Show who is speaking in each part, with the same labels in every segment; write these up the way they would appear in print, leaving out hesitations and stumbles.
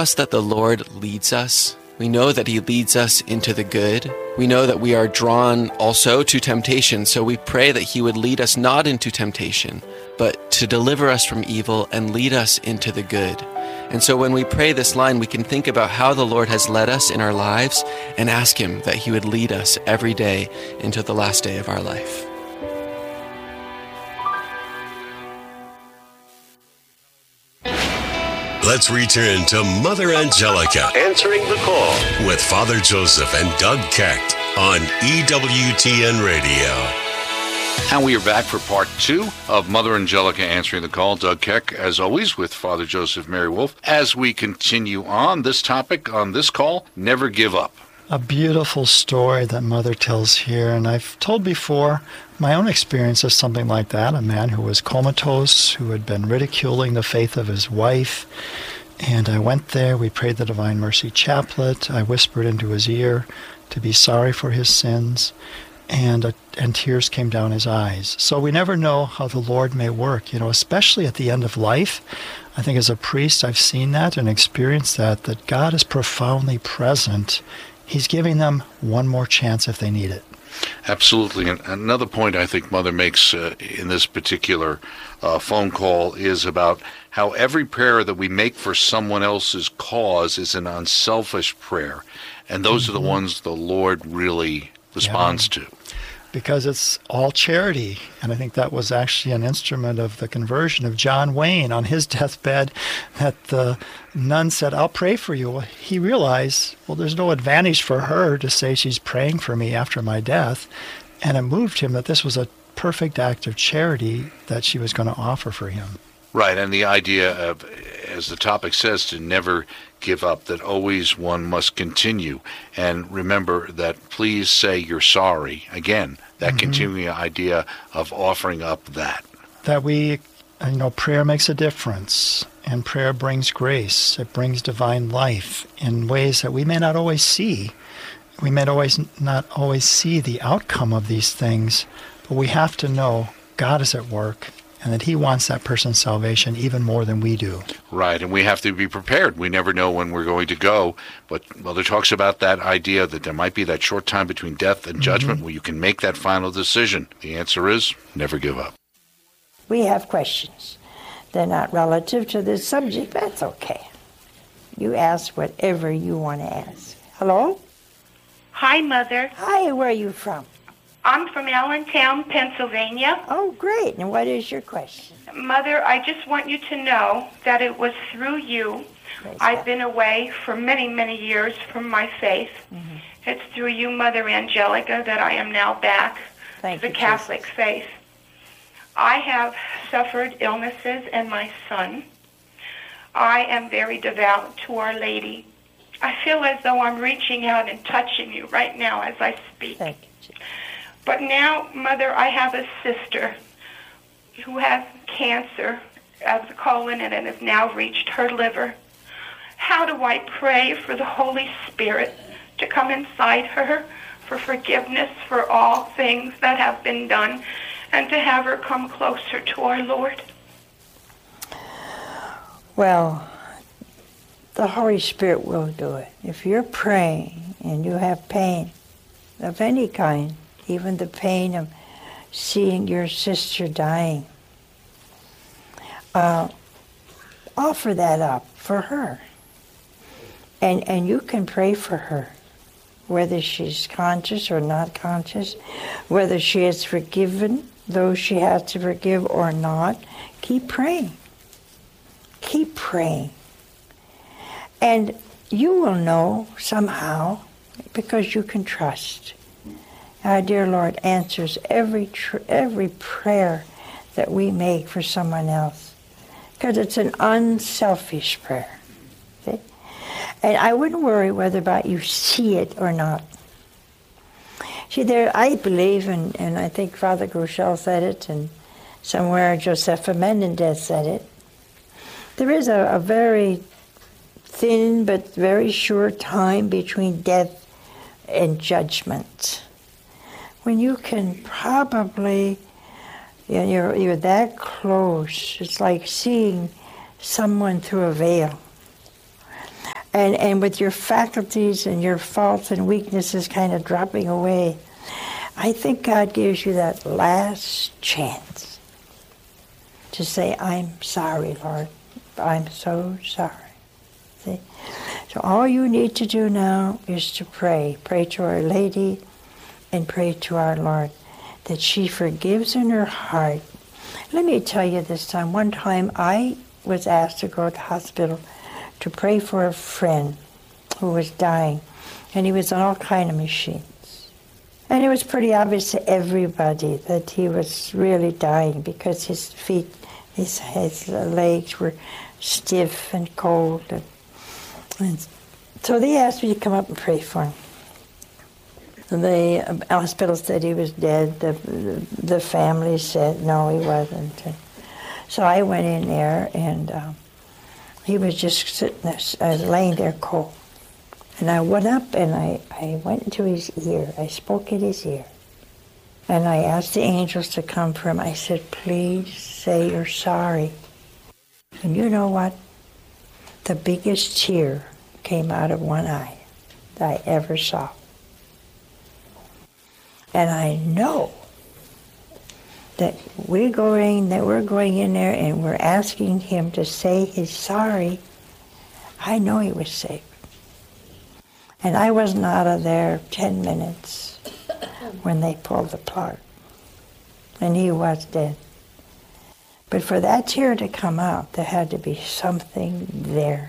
Speaker 1: trust that the Lord leads us. We know that He leads us into the good. We know that we are drawn also to temptation, so we pray that He would lead us not into temptation, but to deliver us from evil and lead us into the good. And so when we pray this line, we can think about how the Lord has led us in our lives and ask Him that He would lead us every day into the last day of our life.
Speaker 2: Let's return to Mother Angelica Answering the Call with Father Joseph and Doug Kecht on EWTN Radio.
Speaker 3: And we are back for part 2 of Mother Angelica Answering the Call. Doug Keck, as always, with Father Joseph Mary Wolf. As we continue on this topic, on this call, never give up.
Speaker 4: A beautiful story that Mother tells here, and I've told before my own experience of something like that. A man who was comatose, who had been ridiculing the faith of his wife, and I went there, we prayed the Divine Mercy Chaplet, I whispered into his ear to be sorry for his sins, and tears came down his eyes. So we never know how the Lord may work, especially at the end of life. I think as a priest I've seen that and experienced that God is profoundly present. He's giving them one more chance if they need it.
Speaker 3: Absolutely. And another point I think Mother makes in this particular phone call is about how every prayer that we make for someone else's cause is an unselfish prayer. And those are the ones the Lord really responds to.
Speaker 4: Because it's all charity. And I think that was actually an instrument of the conversion of John Wayne on his deathbed, that the nun said, I'll pray for you. Well, he realized, there's no advantage for her to say she's praying for me after my death. And it moved him that this was a perfect act of charity that she was going to offer for him.
Speaker 3: Right, and the idea of, as the topic says, to never give up, that always one must continue. And remember that please say you're sorry. Again, that continuing idea of offering up that. That
Speaker 4: we, prayer makes a difference, and prayer brings grace. It brings divine life in ways that we may not always see. We may not always see the outcome of these things, but we have to know God is at work, and that He wants that person's salvation even more than we do.
Speaker 3: Right, and we have to be prepared. We never know when we're going to go, but Mother talks about that idea that there might be that short time between death and judgment where you can make that final decision. The answer is never give up.
Speaker 5: We have questions. They're not relative to this subject. That's okay. You ask whatever you want to ask. Hello?
Speaker 6: Hi, Mother.
Speaker 5: Hi, where are you from?
Speaker 6: I'm from Allentown, Pennsylvania.
Speaker 5: Oh, great. And what is your question?
Speaker 6: Mother, I just want you to know that it was through you. I've been away for many, many years from my faith. It's through you, Mother Angelica, that I am now back to the Catholic faith. I have suffered illnesses in my son. I am very devout to Our Lady. I feel as though I'm reaching out and touching you right now as I speak.
Speaker 5: Thank you.
Speaker 6: But now, Mother, I have a sister who has cancer of the colon and it has now reached her liver. How do I pray for the Holy Spirit to come inside her for forgiveness for all things that have been done and to have her come closer to our Lord?
Speaker 5: Well, the Holy Spirit will do it. If you're praying and you have pain of any kind, even the pain of seeing your sister dying, offer that up for her. And you can pray for her, whether she's conscious or not conscious, whether she has forgiven those she has to forgive or not. Keep praying. Keep praying. And you will know somehow, because you can trust. Our dear Lord answers every prayer that we make for someone else, because it's an unselfish prayer. See? And I wouldn't worry whether about you see it or not. See, I believe, and I think Father Groeschel said it, and somewhere Josepha Menendez said it, there is a very thin but very sure time between death and judgment, when you can probably, you're that close. It's like seeing someone through a veil. and with your faculties and your faults and weaknesses kind of dropping away, I think God gives you that last chance to say, I'm sorry, Lord. I'm so sorry. See? So all you need to do now is to pray. Pray to Our Lady and pray to our Lord that she forgives in her heart. Let me tell you this time. One time I was asked to go to the hospital to pray for a friend who was dying, and he was on all kind of machines. And it was pretty obvious to everybody that he was really dying because his feet, his legs were stiff and cold. And so they asked me to come up and pray for him. The hospital said he was dead. The family said, no, he wasn't. So I went in there, and he was just sitting there, laying there cold. And I went up, and I went into his ear. I spoke in his ear. And I asked the angels to come for him. I said, please say you're sorry. And you know what? The biggest tear came out of one eye that I ever saw. And I know that we're going in there and we're asking him to say he's sorry. I know he was saved. And I wasn't out of there 10 minutes when they pulled the plug. And he was dead. But for that tear to come out, there had to be something there.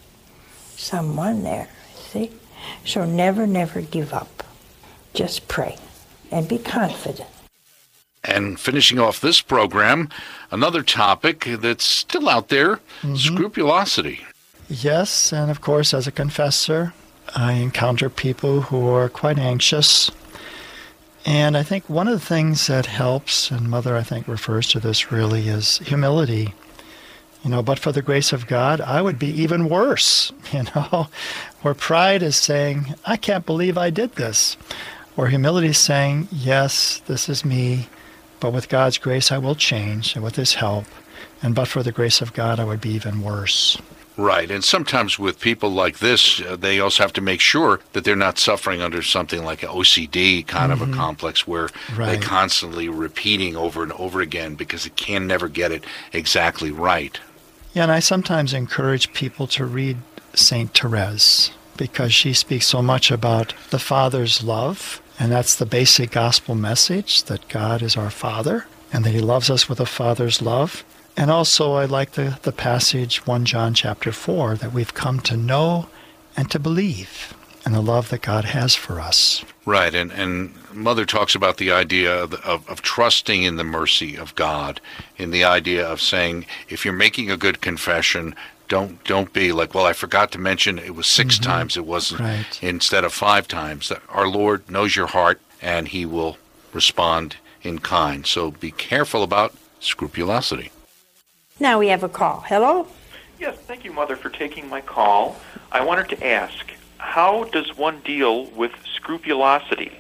Speaker 5: Someone there, see? So never, never give up. Just pray and be confident.
Speaker 3: And finishing off this program, another topic that's still out there, scrupulosity.
Speaker 4: Yes, and of course, as a confessor, I encounter people who are quite anxious. And I think one of the things that helps, and Mother, I think, refers to this really, is humility. But for the grace of God, I would be even worse, where pride is saying, I can't believe I did this. Or humility is saying, yes, this is me, but with God's grace I will change, and with His help. And but for the grace of God, I would be even worse.
Speaker 3: Right, and sometimes with people like this, they also have to make sure that they're not suffering under something like an OCD kind of a complex where they constantly repeating over and over again because it can never get it exactly right.
Speaker 4: Yeah, and I sometimes encourage people to read St. Therese because she speaks so much about the Father's love, and that's the basic gospel message, that God is our Father and that He loves us with a Father's love. And also I like the passage 1 John chapter 4, that we've come to know and to believe in the love that God has for us.
Speaker 3: Right, and Mother talks about the idea of trusting in the mercy of God, in the idea of saying, if you're making a good confession, don't be like, well, I forgot to mention it was 6 times, it wasn't, instead of 5 times. That our Lord knows your heart, and He will respond in kind. So be careful about scrupulosity.
Speaker 5: Now we have a call. Hello?
Speaker 7: Yes, thank you, Mother, for taking my call. I wanted to ask, how does one deal with scrupulosity?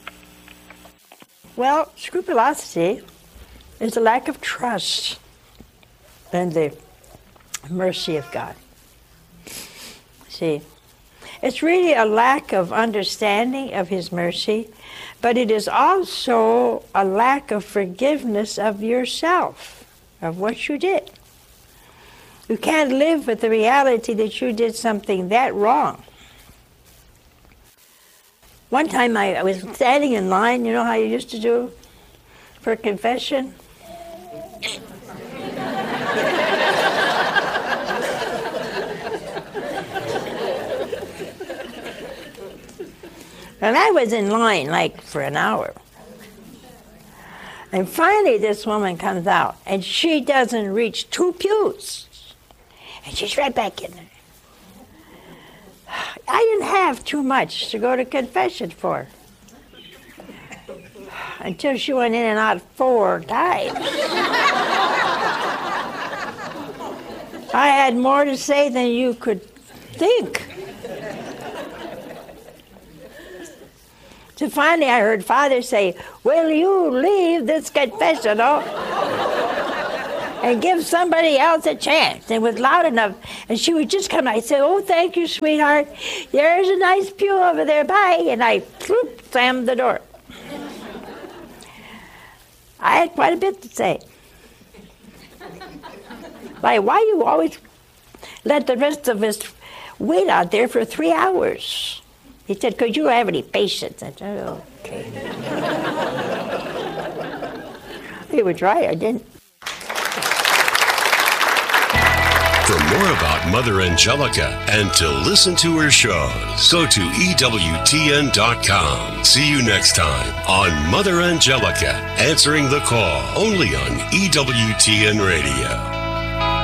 Speaker 5: Well, scrupulosity is a lack of trust in the mercy of God. See, it's really a lack of understanding of His mercy, but it is also a lack of forgiveness of yourself, of what you did. You can't live with the reality that you did something that wrong. One time I was standing in line, you know how you used to do for confession? And I was in line like for an hour. And finally this woman comes out, and she doesn't reach 2 pews. And she's right back in there. I didn't have too much to go to confession for. Until she went in and out 4 times. I had more to say than you could think. So finally I heard Father say, will you leave this confessional? and give somebody else a chance. It was loud enough, and she would just come. I said, "Oh, thank you, sweetheart. There's a nice pew over there. Bye." And I slammed the door. I had quite a bit to say. Like, why you always let the rest of us wait out there for 3 hours? He said, "Because you don't have any patience." I said, "Oh, okay." He would try, I didn't.
Speaker 2: For more about Mother Angelica and to listen to her shows, go to EWTN.com. See you next time on Mother Angelica, Answering the Call, only on EWTN Radio.